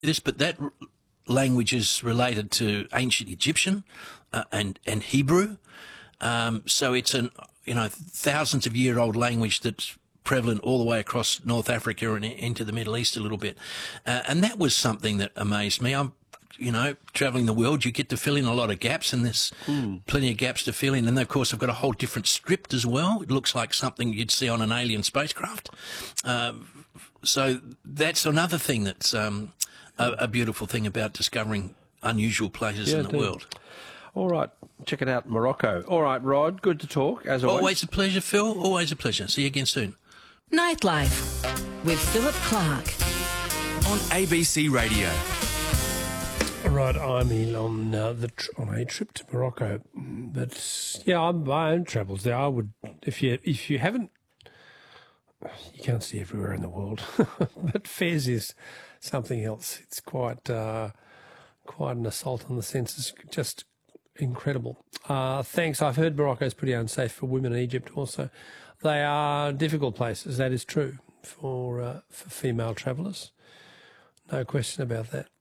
this, but that language is related to ancient Egyptian and Hebrew. So it's thousands of year old language that's prevalent all the way across North Africa and into the Middle East a little bit. And that was something that amazed me. I'm, traveling the world, you get to fill in a lot of gaps, and there's plenty of gaps to fill in. And of course, I've got a whole different script as well. It looks like something you'd see on an alien spacecraft. So that's another thing that's a beautiful thing about discovering unusual places in the world. All right, check it out, Morocco. All right, Rod, good to talk, as always. Always a pleasure, Phil. Always a pleasure. See you again soon. Nightlife with Philip Clark on ABC Radio. All right, I'm in on a trip to Morocco, but my own travels there. I would, if you haven't, you can't see everywhere in the world, but Fez is something else. It's quite an assault on the senses, just incredible. Thanks. I've heard Morocco is pretty unsafe for women in Egypt also. They are difficult places, that is true, for female travellers. No question about that.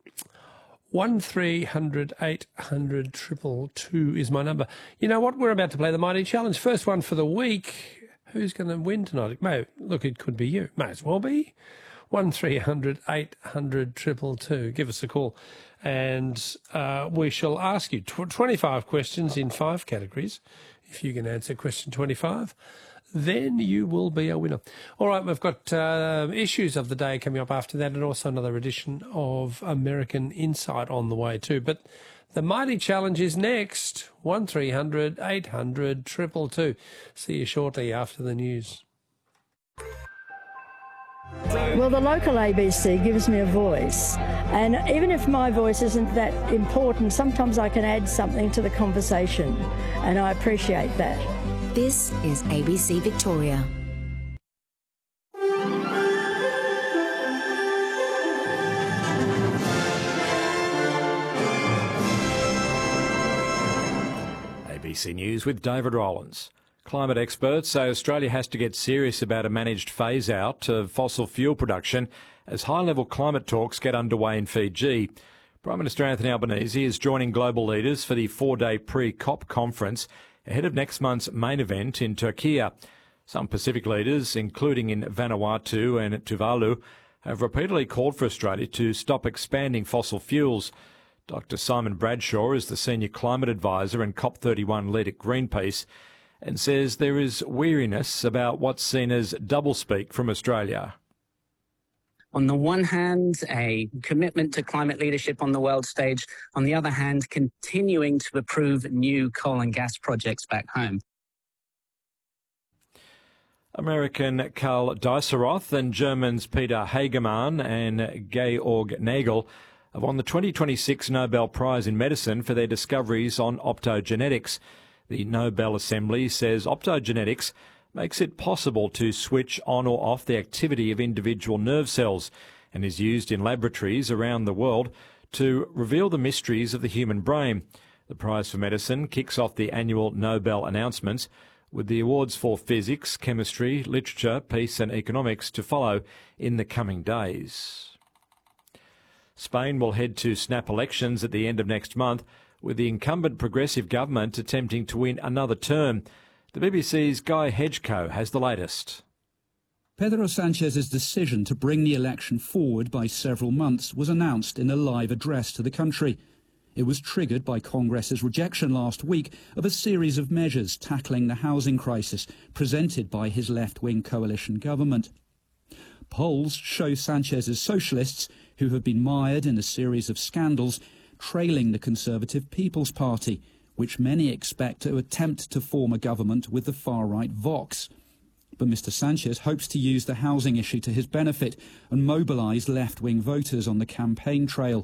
1300 800 222 is my number. You know what? We're about to play the Mighty Challenge. First one for the week. Who's going to win tonight? Look, it could be you. May as well be. 1300 800 222. Give us a call. And we shall ask you 25 questions in 5 categories. If you can answer question 25, then you will be a winner. All right, we've got issues of the day coming up after that, and also another edition of American Insight on the way too. But the Mighty Challenge is next. 1300 800 222. See you shortly after the news. Well, the local ABC gives me a voice, and even if my voice isn't that important, sometimes I can add something to the conversation, and I appreciate that. This is ABC Victoria. ABC News with David Rollins. Climate experts say Australia has to get serious about a managed phase-out of fossil fuel production as high-level climate talks get underway in Fiji. Prime Minister Anthony Albanese is joining global leaders for the 4-day pre-COP conference ahead of next month's main event in Turkey. Some Pacific leaders, including in Vanuatu and Tuvalu, have repeatedly called for Australia to stop expanding fossil fuels. Dr Simon Bradshaw is the Senior Climate Advisor and COP31 lead at Greenpeace, and says there is weariness about what's seen as doublespeak from Australia. On the one hand, a commitment to climate leadership on the world stage. On the other hand, continuing to approve new coal and gas projects back home. American Karl Dieseroth and Germans Peter Hagemann and Georg Nagel have won the 2026 Nobel Prize in Medicine for their discoveries on optogenetics. The Nobel Assembly says optogenetics makes it possible to switch on or off the activity of individual nerve cells and is used in laboratories around the world to reveal the mysteries of the human brain. The Prize for Medicine kicks off the annual Nobel announcements, with the awards for physics, chemistry, literature, peace and economics to follow in the coming days. Spain will head to snap elections at the end of next month, with the incumbent Progressive government attempting to win another term. The BBC's Guy Hedgecoe has the latest. Pedro Sanchez's decision to bring the election forward by several months was announced in a live address to the country. It was triggered by Congress's rejection last week of a series of measures tackling the housing crisis presented by his left-wing coalition government. Polls show Sanchez's socialists, who have been mired in a series of scandals, trailing the Conservative People's Party, which many expect to attempt to form a government with the far-right Vox. But Mr Sanchez hopes to use the housing issue to his benefit and mobilise left-wing voters on the campaign trail.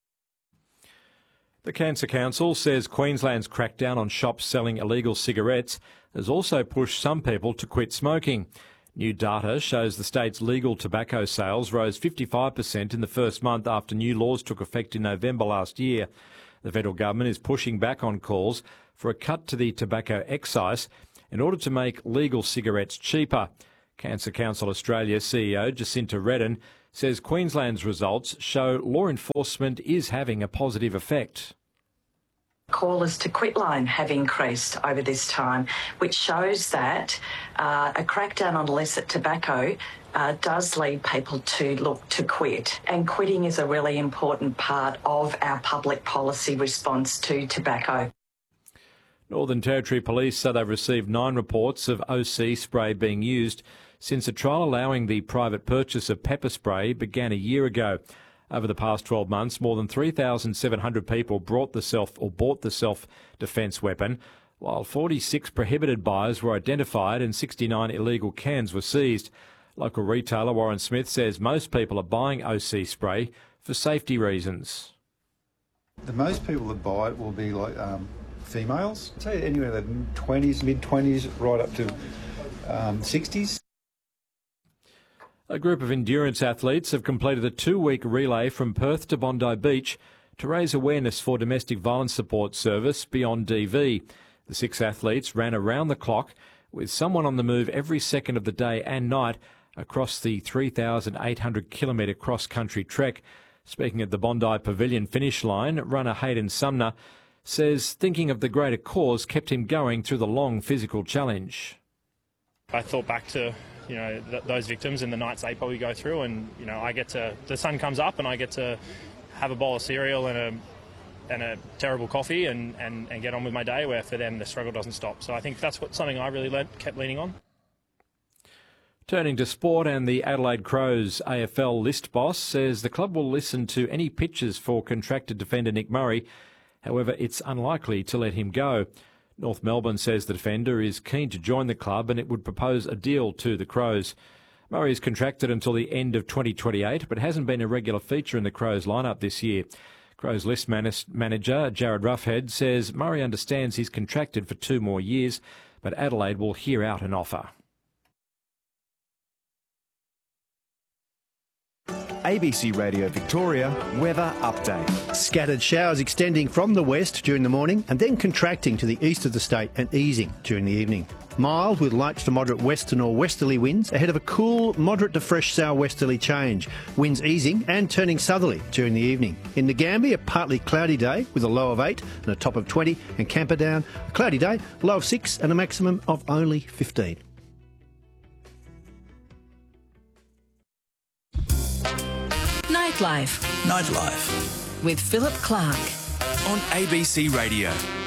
The Cancer Council says Queensland's crackdown on shops selling illegal cigarettes has also pushed some people to quit smoking. New data shows the state's legal tobacco sales rose 55% in the first month after new laws took effect in November last year. The federal government is pushing back on calls for a cut to the tobacco excise in order to make legal cigarettes cheaper. Cancer Council Australia CEO Jacinta Redden says Queensland's results show law enforcement is having a positive effect. Callers to quitline have increased over this time, which shows that a crackdown on illicit tobacco does lead people to look to quit. And quitting is a really important part of our public policy response to tobacco. Northern Territory Police say they've received 9 reports of OC spray being used since a trial allowing the private purchase of pepper spray began a year ago. Over the past 12 months, more than 3,700 people bought the self-defence weapon, while 46 prohibited buyers were identified and 69 illegal cans were seized. Local retailer Warren Smith says most people are buying OC spray for safety reasons. The most people that buy it will be like females, I'd say anywhere in the 20s, mid-20s, right up to 60s. A group of endurance athletes have completed a 2-week relay from Perth to Bondi Beach to raise awareness for domestic violence support service Beyond DV. The 6 athletes ran around the clock with someone on the move every second of the day and night across the 3,800-kilometre cross-country trek. Speaking at the Bondi Pavilion finish line, runner Hayden Sumner says thinking of the greater cause kept him going through the long physical challenge. I thought back to those victims and the nights they probably go through, and the sun comes up and I get to have a bowl of cereal and a terrible coffee and get on with my day, where for them the struggle doesn't stop. So I think that's something I really kept leaning on. Turning to sport, and the Adelaide Crows AFL list boss says the club will listen to any pitches for contracted defender Nick Murray. However, it's unlikely to let him go. North Melbourne says the defender is keen to join the club and it would propose a deal to the Crows. Murray is contracted until the end of 2028 but hasn't been a regular feature in the Crows lineup this year. Crows list manager Jared Roughead says Murray understands he's contracted for 2 more years, but Adelaide will hear out an offer. ABC Radio Victoria weather update. Scattered showers extending from the west during the morning and then contracting to the east of the state and easing during the evening. Mild with light to moderate western or westerly winds ahead of a cool, moderate to fresh southwesterly change. Winds easing and turning southerly during the evening. In Ngambia, a partly cloudy day with a low of 8 and a top of 20, and Camperdown, a cloudy day, low of 6 and a maximum of only 15. Nightlife Nightlife with Philip Clark on ABC Radio.